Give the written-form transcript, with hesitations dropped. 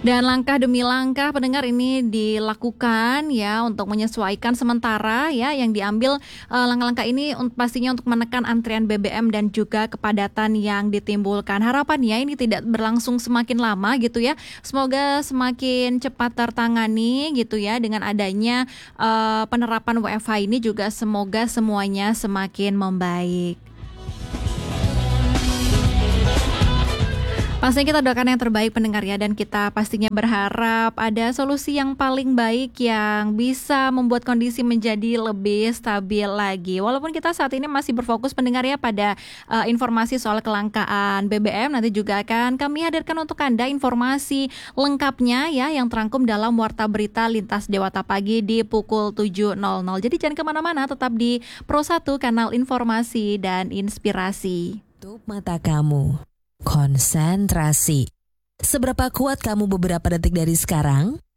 Dan langkah demi langkah pendengar ini dilakukan ya untuk menyesuaikan sementara ya yang diambil langkah-langkah ini pastinya untuk menekan antrian BBM dan juga kepadatan yang ditimbulkan. Harapannya ini tidak berlangsung semakin lama gitu ya. Semoga semakin cepat tertangani gitu ya dengan adanya penerapan WFH ini juga semoga semuanya semakin membaik. Pastinya kita doakan yang terbaik pendengar ya, dan kita pastinya berharap ada solusi yang paling baik yang bisa membuat kondisi menjadi lebih stabil lagi. Walaupun kita saat ini masih berfokus pendengar ya pada informasi soal kelangkaan BBM, nanti juga akan kami hadirkan untuk Anda informasi lengkapnya ya yang terangkum dalam Warta Berita Lintas Dewata Pagi di pukul 7.00. Jadi jangan kemana-mana, tetap di Pro 1 kanal informasi dan inspirasi. Tutup mata kamu. Konsentrasi. Seberapa kuat kamu beberapa detik dari sekarang?